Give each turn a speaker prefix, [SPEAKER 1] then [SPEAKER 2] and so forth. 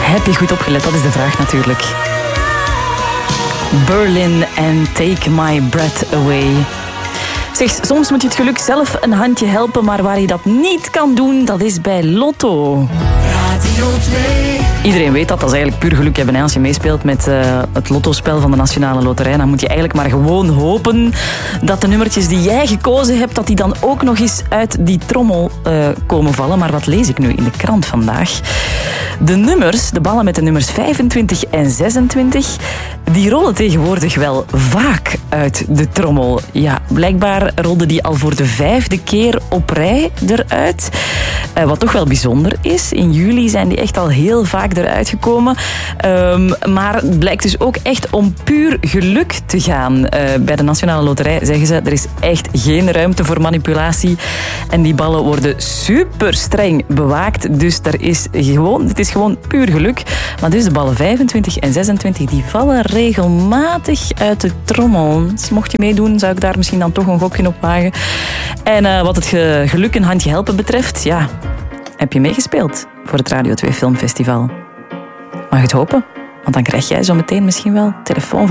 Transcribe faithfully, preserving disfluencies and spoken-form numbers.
[SPEAKER 1] Heb je goed opgelet? Dat is de vraag natuurlijk. Berlin en Take My Breath Away. Zeg, soms moet je het geluk zelf een handje helpen, maar waar je dat niet kan doen, dat is bij Lotto. Radio twee. Iedereen weet dat, dat is eigenlijk puur geluk hebben. Als je meespeelt met uh, het lottospel van de Nationale Loterij, dan moet je eigenlijk maar gewoon hopen dat de nummertjes die jij gekozen hebt, dat die dan ook nog eens uit die trommel uh, komen vallen. Maar wat lees ik nu in de krant vandaag? De nummers, de ballen met de nummers vijfentwintig en zesentwintig, die rollen tegenwoordig wel vaak uit de trommel. Ja, blijkbaar rolde die al voor de vijfde keer op rij eruit. Uh, wat toch wel bijzonder is. In juli zijn die echt al heel vaak eruit gekomen. Um, maar het blijkt dus ook echt om puur geluk te gaan. Uh, bij de Nationale Loterij zeggen ze, er is echt geen ruimte voor manipulatie. En die ballen worden super streng bewaakt. Dus er is gewoon, het is gewoon puur geluk. Maar dus de ballen vijfentwintig en zesentwintig, die vallen regelmatig uit de trommel. Dus mocht je meedoen, zou ik daar misschien dan toch een gokje op wagen. En uh, wat het ge- geluk een handje helpen betreft, ja, heb je meegespeeld voor het Radio twee Filmfestival? Mag het hopen? Want dan krijg jij zo meteen misschien wel telefoon van